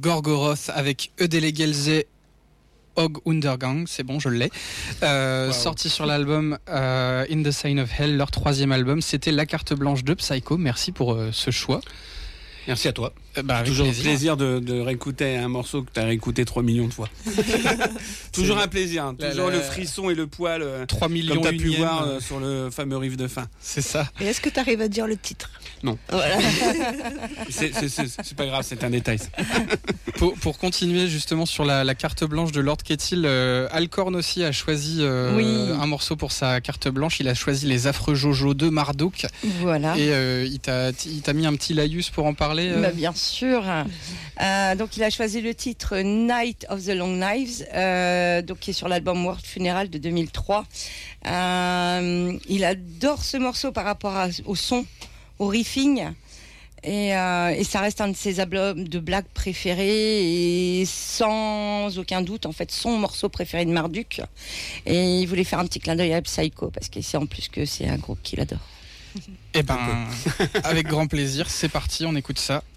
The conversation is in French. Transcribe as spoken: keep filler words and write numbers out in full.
Gorgoroth avec Ödelegelse Og Undergang, c'est bon, je l'ai. Euh, wow. Sorti sur l'album euh, In the Sign of Hell, leur troisième album. C'était la carte blanche de Psycho. Merci pour euh, ce choix. Merci à toi. Euh, bah, toujours plaisir, plaisir de, de réécouter un morceau que tu as réécouté trois millions de fois. Toujours un plaisir. Hein. Toujours la, la... le frisson et le poil. trois millions comme tu as pu unième. voir euh, sur le fameux riff de fin. C'est ça. Et est-ce que tu arrives à dire le titre ? Non. Voilà. c'est, c'est, c'est, c'est pas grave, c'est un détail. pour, pour continuer justement sur la, la carte blanche de Lord Kettil, euh, Alcorn aussi a choisi euh, oui. un morceau pour sa carte blanche. Il a choisi Les Affreux Jojo de Marduk. Voilà. Et euh, il, t'a, il t'a mis un petit laïus pour en parler euh... bah, bien sûr. Euh, donc il a choisi le titre Night of the Long Knives, euh, donc qui est sur l'album World Funeral de deux mille trois. Euh, il adore ce morceau par rapport à, au son, au riffing. Et, euh, et ça reste un de ses albums de blagues préférés et sans aucun doute en fait son morceau préféré de Marduk. Et il voulait faire un petit clin d'œil à Psycho parce qu'il sait en plus que c'est un groupe qu'il adore. Eh ben, avec grand plaisir, c'est parti, on écoute ça.